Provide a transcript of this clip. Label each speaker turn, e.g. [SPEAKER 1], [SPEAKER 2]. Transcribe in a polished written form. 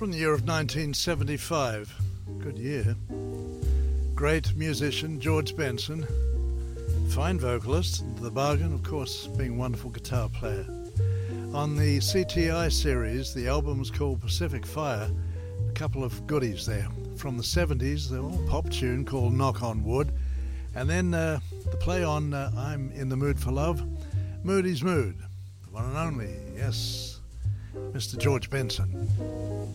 [SPEAKER 1] from the year of 1975. Good year. Great musician George Benson, fine vocalist, the bargain, of course, being a wonderful guitar player. On the CTI series, the album was called Pacific Fire. A couple of goodies there. From the 70s, the old pop tune called Knock on Wood. And then the play on I'm in the Mood for Love, Moody's Mood. The one and only, yes, Mr. George Benson.